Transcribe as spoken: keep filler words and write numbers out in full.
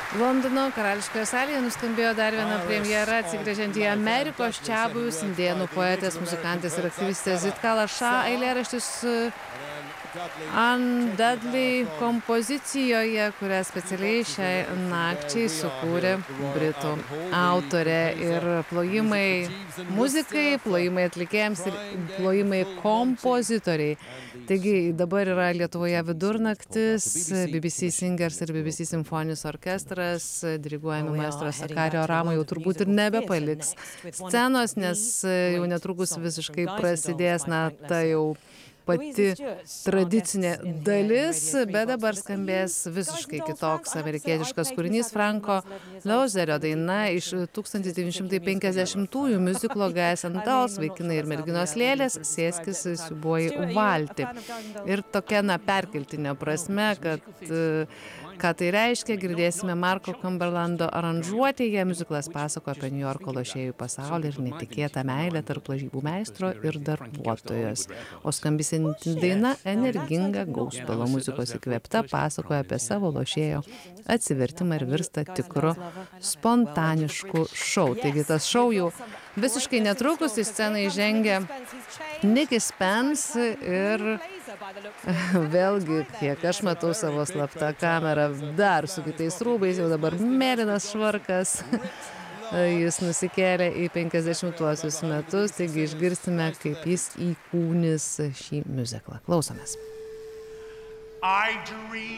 Londono karališkoje salėje nuskambėjo dar viena premjera atsigręžiant į Amerikos čiabuvius, indėnų poetės, muzikantės ir aktyvistės Zitkala Ša eilėraštis Anne Dudley kompozicijoje, kurią specialiai šiai nakčiai sukūrė britų autorė. Ir plojimai muzikai, plojimai atlikėjams ir plojimai kompozitoriai. Taigi dabar yra Lietuvoje vidurnaktis, B B C Singers ir B B C Simfoninis orkestras, diriguojami maestro Sakario Ramo jau turbūt ir nebepaliks scenos, nes jau netrukus visiškai prasidės, na, ta jau pati tradicinė dalis, bet dabar skambės visiškai kitoks amerikietiškas kūrinys, Franko Lozerio daina iš tūkstantis devyni šimtai penkiasdešimtųjų miuziklo Guys and Dolls, vaikinai ir merginos lėlės, sėskis siūbuoji valtį. Ir tokia, na, perkeltinė prasme, kad ką tai reiškia, girdėsime Marko Cumberlando aranžuotėje. Miuziklas pasako apie Niujorko lošėjų pasaulį ir netikėtą meilę tarp lažybų meistro ir darbuotojos. O skambisianti daina energinga gauspelo muzikos įkvėpta pasakoja apie savo lošėjo atsivertimą ir virsta tikru spontanišku šou. Taigi tas šou jau visiškai netrukus į sceną įžengia Nikki Spence ir vėlgi, kiek aš matau savo slaptą kamerą, dar su kitais rūbais, jau dabar mėlynas švarkas. Jis nusikėlė į penkiasdešimtuosius metus, taigi išgirsime, kaip jis įkūnis šį miuziklą. Klausomės.